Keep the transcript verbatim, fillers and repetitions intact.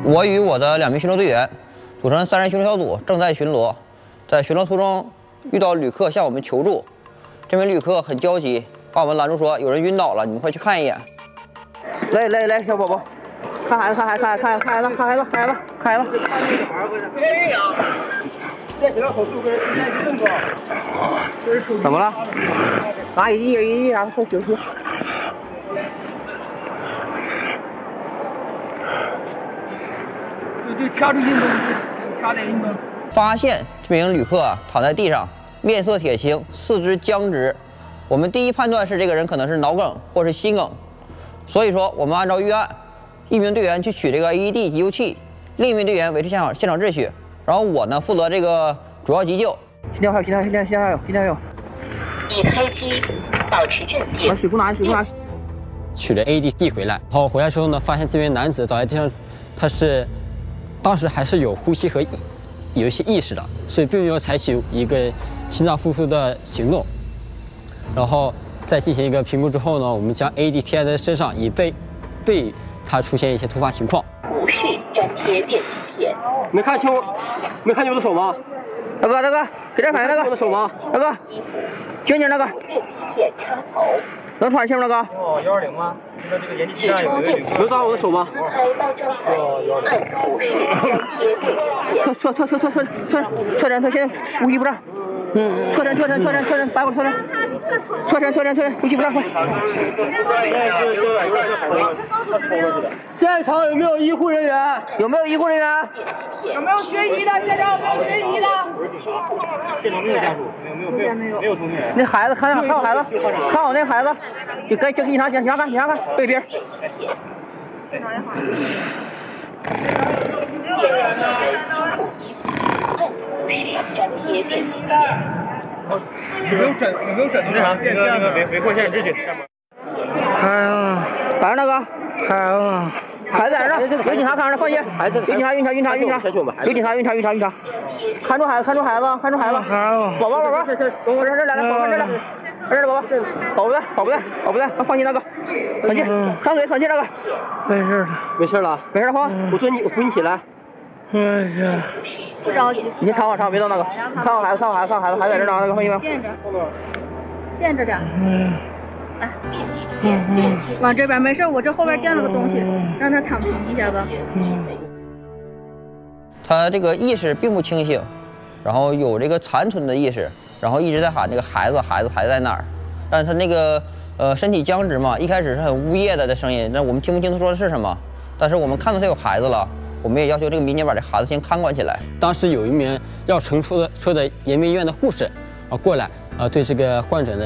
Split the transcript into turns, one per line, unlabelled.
我与我的两名巡逻队员组成三人巡逻小组，正在巡逻。在巡逻途中遇到旅客向我们求助，这名旅客很焦急，把我们拦住说：“有人晕倒了，你们快去看一眼。”
来来来，小宝宝，看孩子，看孩子，看看看孩子，看孩子，看孩子，看孩子。哎呀！这几条手术跟人之间一动作。怎么了？拿一滴一滴啥？快休息。就就掐住运动，掐点运动。
发现这名旅客躺在地上，面色铁青，四肢僵直。我们第一判断是这个人可能是脑梗或是心梗，所以说我们按照预案，一名队员去取这个 A E D 急救器，另一名队员维持现场现场秩序，然后我呢负责这个主要急救。
心跳还有心跳心跳心跳还有心跳还有。
已开机，保持镇定。
把水壶拿水壶拿。
取了 A E D 递回来，然后回来之后呢，发现这名男子倒在地上，他是当时还是有呼吸和有一些意识的，所以并没有采取一个心脏复苏的行动。然后在进行一个评估之后呢，我们将 A E D 贴在他身上，以备备他出现一些突发情况。
无视粘贴电击片。
没看清，没看清我的手吗？
大哥大哥，给点反应，大哥。
我的手吗？
大哥，静静，大哥。
电击片插头。
能喘气吗，大哥？
哦，幺二零吗？现在这个延吉车站有一个旅客。
能抓我的手吗？
哦，幺二零。按无视粘贴电击片。
侧侧侧侧侧侧侧身侧身，呼吸不畅。嗯，侧身侧身侧身侧身，摆过侧身，侧身侧身侧身，呼吸不畅，快！现场有没有医护人员？有没有医护人员？
有没有学医的？现场有没有学医的？
现场没有家属，没有没有没有没有同学。
那孩子看看看我孩子，看我那孩子，你该叫警察警察看警察看对边。
粘贴电击片。
有没有诊有没有诊断？那啥，那个那个维维护现场秩序。
哎呀，咋样大哥？哎呀，孩子在这，有警察看着，放心。孩子，有警察，有警察，有警察，有警察，有警察，有警察，有警察，看住孩子，看住孩子，看住孩子。宝宝，宝宝，这这，我这这来来，宝宝这来，这来宝宝，宝不在，宝不在，宝不在，放心大哥，喘气，张嘴喘气大哥。没事了，
没事了，
没事慌。
我说你，我扶你起来。
哎呀，
不着急。
你先躺好，躺好，别动那个。看好孩子，看好孩子，看好孩子，孩子在这呢，那个放心吗？
垫着，垫着点。
嗯。
来，嗯，往这边没事，我这后边垫了个东西，让他躺平一下吧。
他这个意识并不清醒，然后有这个残存的意识，然后一直在喊这个孩子孩子孩子在哪儿，但是他那个呃身体僵直嘛，一开始是很呜咽的的声音，但我们听不清他说的是什么，但是我们看到他有孩子了，我们也要求这个民警把这孩子先看管起来。
当时有一名要乘车的车的延边医院的护士啊过来啊对这个患者呢